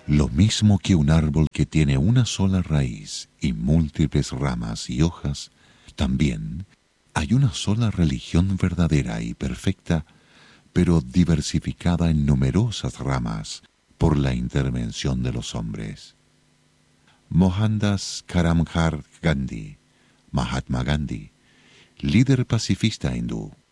Lo mismo que un árbol que tiene una sola raíz y múltiples ramas y hojas, también hay una sola religión verdadera y perfecta, pero diversificada en numerosas ramas por la intervención de los hombres. Mohandas Karamchand Gandhi, Mahatma Gandhi, líder pacifista hindú,